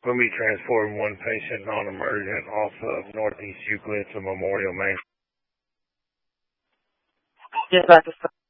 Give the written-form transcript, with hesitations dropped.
We'll be transporting one patient non-emergent off of Northeast Euclid to Memorial Main. Yes, Dr.